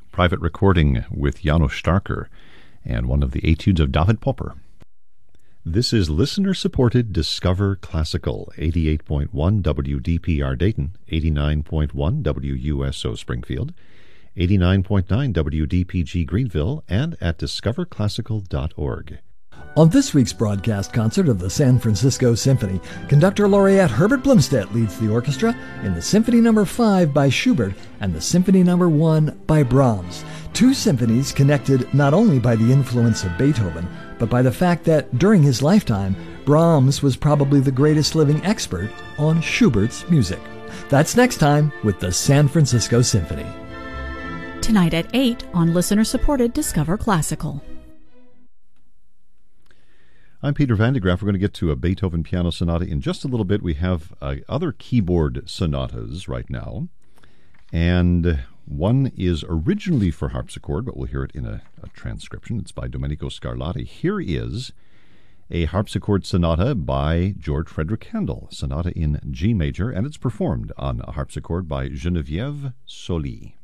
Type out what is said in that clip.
private recording with Janos Starker and one of the etudes of David Popper. This is listener-supported Discover Classical, 88.1 WDPR Dayton, 89.1 WUSO Springfield, 89.9 WDPG Greenville, and at discoverclassical.org. On this week's broadcast concert of the San Francisco Symphony, conductor laureate Herbert Blomstedt leads the orchestra in the Symphony No. 5 by Schubert and the Symphony No. 1 by Brahms. Two symphonies connected not only by the influence of Beethoven, but by the fact that during his lifetime, Brahms was probably the greatest living expert on Schubert's music. That's next time with the San Francisco Symphony. Tonight at 8 on listener-supported Discover Classical. I'm Peter Van de Graaff. We're going to get to a Beethoven piano sonata in just a little bit. We have other keyboard sonatas right now, and one is originally for harpsichord, but we'll hear it in a transcription. It's by Domenico Scarlatti. Here is a harpsichord sonata by George Frederick Handel, sonata in G major, and it's performed on a harpsichord by Geneviève Soli.